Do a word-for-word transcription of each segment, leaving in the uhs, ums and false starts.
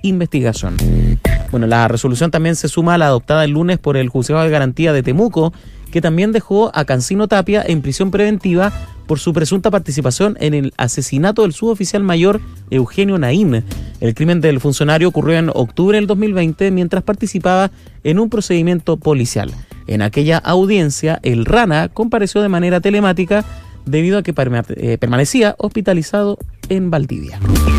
investigación. Bueno, la resolución también se suma a la adoptada el lunes por el Juzgado de Garantía de Temuco, que también dejó a Cancino Tapia en prisión preventiva por su presunta participación en el asesinato del suboficial mayor Eugenio Naín. El crimen del funcionario ocurrió en octubre del dos mil veinte mientras participaba en un procedimiento policial. En aquella audiencia, el Rana compareció de manera telemática debido a que permanecía hospitalizado en Valdivia.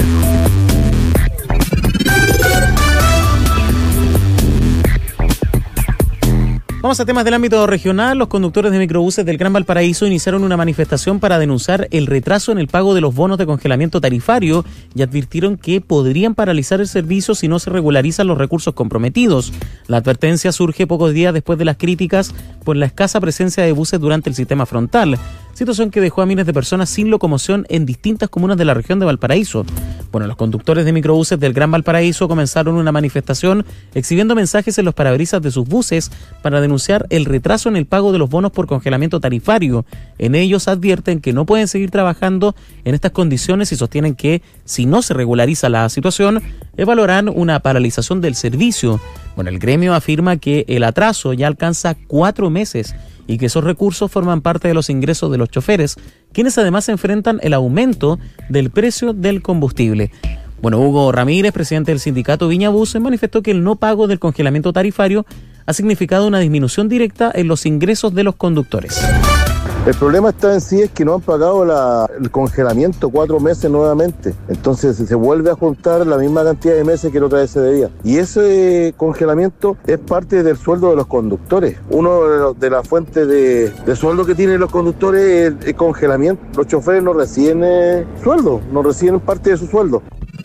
Vamos a temas del ámbito regional. Los conductores de microbuses del Gran Valparaíso iniciaron una manifestación para denunciar el retraso en el pago de los bonos de congelamiento tarifario y advirtieron que podrían paralizar el servicio si no se regularizan los recursos comprometidos. La advertencia surge pocos días después de las críticas por la escasa presencia de buses durante el sistema frontal, situación que dejó a miles de personas sin locomoción en distintas comunas de la región de Valparaíso. Bueno, los conductores de microbuses del Gran Valparaíso comenzaron una manifestación exhibiendo mensajes en los parabrisas de sus buses para denunciar el retraso en el pago de los bonos por congelamiento tarifario. En ellos advierten que no pueden seguir trabajando en estas condiciones y sostienen que si no se regulariza la situación, evaluarán una paralización del servicio. Bueno, el gremio afirma que el atraso ya alcanza cuatro meses y que esos recursos forman parte de los ingresos de los choferes, quienes además enfrentan el aumento del precio del combustible. Bueno, Hugo Ramírez, presidente del sindicato Viñabus, manifestó que el no pago del congelamiento tarifario ha significado una disminución directa en los ingresos de los conductores. El problema está en sí es que no han pagado la, el congelamiento cuatro meses nuevamente. Entonces se vuelve a juntar la misma cantidad de meses que la otra vez se debía. Y ese congelamiento es parte del sueldo de los conductores. Uno de las fuentes de, de sueldo que tienen los conductores es el, el congelamiento. Los choferes no reciben eh, sueldo, no reciben parte de su sueldo.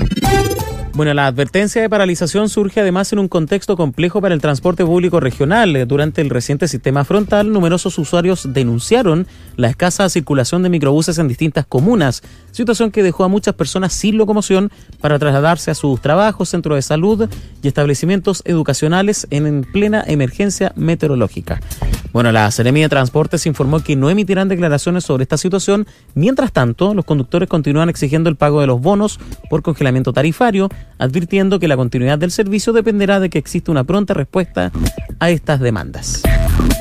Bueno, la advertencia de paralización surge además en un contexto complejo para el transporte público regional. Durante el reciente sistema frontal, numerosos usuarios denunciaron la escasa circulación de microbuses en distintas comunas, situación que dejó a muchas personas sin locomoción para trasladarse a sus trabajos, centros de salud y establecimientos educacionales en plena emergencia meteorológica. Bueno, la Seremi de Transportes informó que no emitirán declaraciones sobre esta situación. Mientras tanto, los conductores continúan exigiendo el pago de los bonos por congelamiento tarifario, advirtiendo que la continuidad del servicio dependerá de que exista una pronta respuesta a estas demandas.